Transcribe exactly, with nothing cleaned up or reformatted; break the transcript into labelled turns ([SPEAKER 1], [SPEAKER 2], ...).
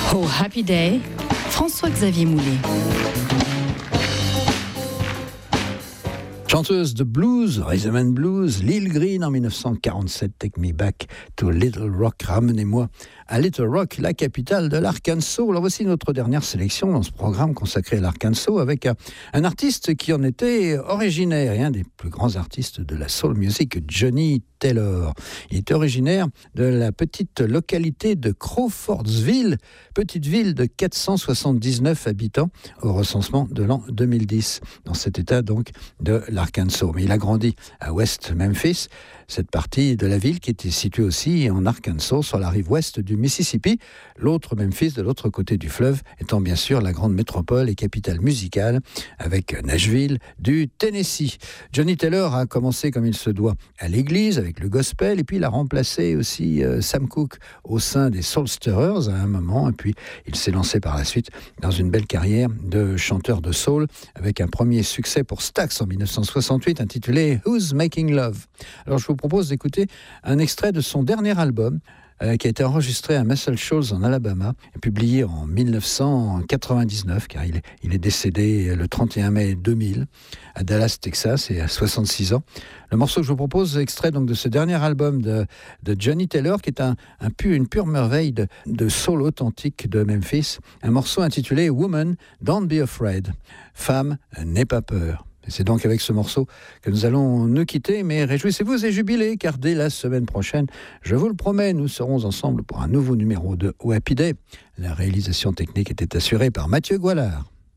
[SPEAKER 1] Oh Happy Day, François-Xavier Moulet.
[SPEAKER 2] Chanteuse de blues, rhythm and blues, Lil Green en dix-neuf cent quarante-sept, Take Me Back to Little Rock, ramenez-moi à Little Rock, la capitale de l'Arkansas. Alors voici notre dernière sélection dans ce programme consacré à l'Arkansas avec un, un artiste qui en était originaire et un des plus grands artistes de la soul music, Johnny Taylor. Il est originaire de la petite localité de Crawfordsville, petite ville de quatre cent soixante-dix-neuf habitants au recensement de l'an deux mille dix, dans cet état donc de l'Arkansas. Mais il a grandi à West Memphis, cette partie de la ville qui était située aussi en Arkansas, sur la rive ouest du Mississippi, l'autre Memphis de l'autre côté du fleuve étant bien sûr la grande métropole et capitale musicale avec Nashville du Tennessee. Johnny Taylor a commencé comme il se doit à l'église avec le gospel et puis il a remplacé aussi euh, Sam Cooke au sein des Soul Stirrers à un moment et puis il s'est lancé par la suite dans une belle carrière de chanteur de soul avec un premier succès pour Stax en dix-neuf cent soixante-huit intitulé Who's Making Love. Alors je vous propose d'écouter un extrait de son dernier album euh, qui a été enregistré à Muscle Shoals en Alabama et publié en dix-neuf cent quatre-vingt-dix-neuf car il est, il est décédé le trente et un mai deux mille à Dallas, Texas et à soixante-six ans. Le morceau que je vous propose est extrait donc de ce dernier album de, de Johnny Taylor qui est un, un pu, une pure merveille de, de soul authentique de Memphis, un morceau intitulé Woman, Don't Be Afraid. Femme, n'aie pas peur. Et c'est donc avec ce morceau que nous allons nous quitter, mais réjouissez-vous et jubilez, car dès la semaine prochaine, je vous le promets, nous serons ensemble pour un nouveau numéro de Happy Day. La réalisation technique était assurée par Mathieu Goualard.